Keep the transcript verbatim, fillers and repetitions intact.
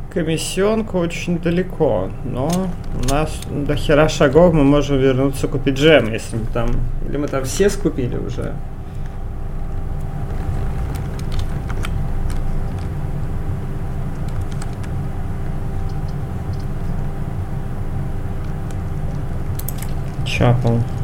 комиссионка очень далеко, но у нас до хера шагов, мы можем вернуться купить джем, если мы там... Или мы там все скупили уже. Чапал.